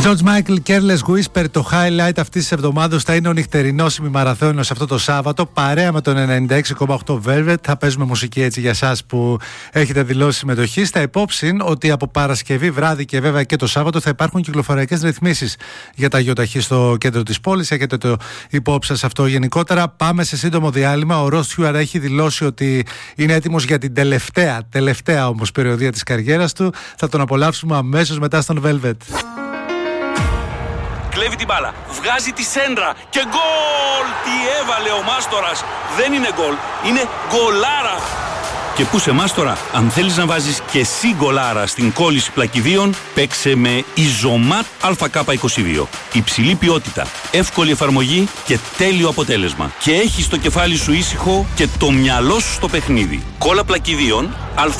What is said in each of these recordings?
George Michael Careless Whisper, το highlight αυτής της εβδομάδας θα είναι ο νυχτερινός ημιμαραθώνιος αυτό το Σάββατο. Παρέα με τον 96,8 Velvet θα παίζουμε μουσική έτσι για εσάς που έχετε δηλώσει συμμετοχή. Στα υπόψη ότι από Παρασκευή βράδυ και βέβαια και το Σάββατο θα υπάρχουν κυκλοφοριακές ρυθμίσεις για τα γιοταχή στο κέντρο της πόλης. Έχετε το υπόψη σας αυτό. Γενικότερα πάμε σε σύντομο διάλειμμα. Ο Rod Stewart έχει δηλώσει ότι είναι έτοιμος για την τελευταία όμως περιοδία της καριέρας του. Θα τον απολαύσουμε αμέσως μετά στον Velvet. Κλέβει την μπάλα, βγάζει τη σέντρα και γκολ! Τι έβαλε ο Μάστορας! Δεν είναι γκολ, είναι γκολάρα! Και πού σε Μάστορα, αν θέλεις να βάζεις και εσύ γκολάρα στην κόλληση πλακιδίων, παίξε με Ιζωμάτ ΑΚ22. Υψηλή ποιότητα, εύκολη εφαρμογή και τέλειο αποτέλεσμα. Και έχεις το κεφάλι σου ήσυχο και το μυαλό σου στο παιχνίδι. Κόλλα πλακιδίων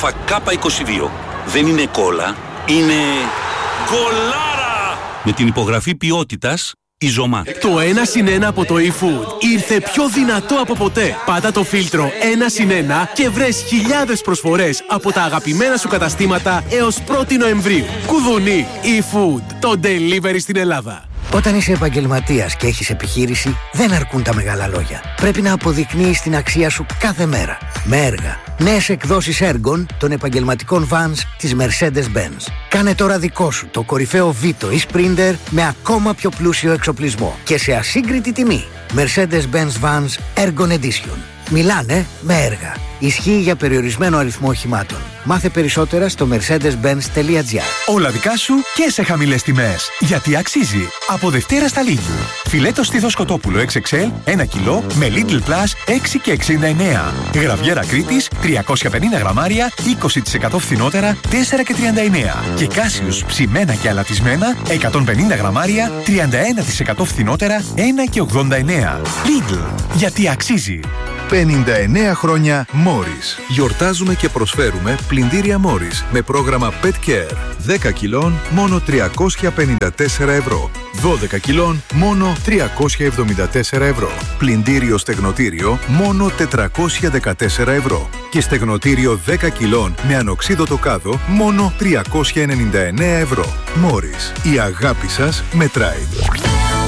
ΑΚ22. Δεν είναι κόλλα, είναι γκολάρα! Με την υπογραφή ποιότητας Ιζωμάτ. Το 1+1 από το eFood ήρθε πιο δυνατό από ποτέ. Πάτα το φίλτρο 1+1 και βρες χιλιάδες προσφορές από τα αγαπημένα σου καταστήματα έως 1η Νοεμβρίου. Κουδουνί eFood, το delivery στην Ελλάδα. Όταν είσαι επαγγελματίας και έχεις επιχείρηση, δεν αρκούν τα μεγάλα λόγια. Πρέπει να αποδεικνύεις την αξία σου κάθε μέρα. Με έργα. Νέες εκδόσεις έργων των επαγγελματικών vans της Mercedes-Benz. Κάνε τώρα δικό σου το κορυφαίο Vito ή Sprinter με ακόμα πιο πλούσιο εξοπλισμό και σε ασύγκριτη τιμή. Mercedes-Benz Vans Ergon Edition. Μιλάνε με έργα. Ισχύει για περιορισμένο αριθμό οχημάτων. Μάθε περισσότερα στο mercedes-benz.gr. Όλα δικά σου και σε χαμηλές τιμές. Γιατί αξίζει. Από Δευτέρα στα Lidl. Φιλέτο στήθος κοτόπουλο XXL 1 κιλό με Lidl Plus 6 και 69. Γραβιέρα Κρήτης 350 γραμμάρια 20% φθηνότερα 4 και 39. Και Κάσιους ψημένα και αλατισμένα 150 γραμμάρια 31% φθηνότερα 1 και 89. Lidl. Γιατί αξίζει. 59 χρόνια Morris. Γιορτάζουμε και προσφέρουμε πλυντήρια Morris με πρόγραμμα Pet Care. 10 κιλών μόνο 354 ευρώ. 12 κιλών μόνο 374 ευρώ. Πλυντήριο στεγνοτήριο μόνο 414 ευρώ. Και στεγνοτήριο 10 κιλών με ανοξίδωτο κάδο μόνο 399 ευρώ. Morris. Η αγάπη σας μετράει.